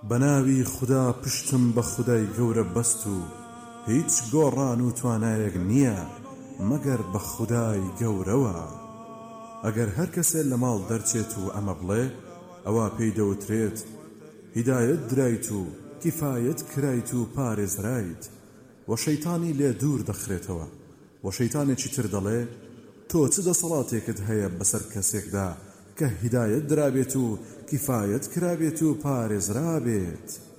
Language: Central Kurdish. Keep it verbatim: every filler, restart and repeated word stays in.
بەناوی خوددا پشتم بە خودای گەورە بەست و هیچ گۆڕان و توانایەک نییە مەگەر بە خودای گەورەوە. ئەگەر هەر کەسێ لە ماڵ دەرچێت و ئەمە بڵێ ئەوە پێی دەوترێت هیدایەت درایت و کیفایەت کرایت و پارێزرایت و شەیتانی لێ دوور دەخرێتەوە و شەیتانێکی تر دەڵێ تۆ چ دەسەڵاتێکت هەیە بەسەر کەسێکدا کە هیدایەت درابێت و کیفایەت کرابێت و پارێزرابێت.